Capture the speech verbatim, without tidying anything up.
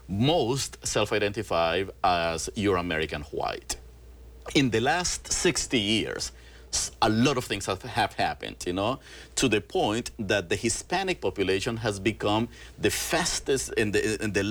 most self-identify as Euro-American white. In the last sixty years, a lot of things have, have happened, you know, to the point that the Hispanic population has become the fastest in the, in the